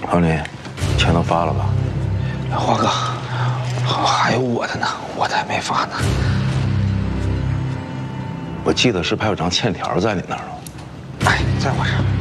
老李，钱都发了吧？ 华哥，还有我的呢，我的还没发呢。 我记得是不是还有张欠条在你那儿？ 哎，在我这儿。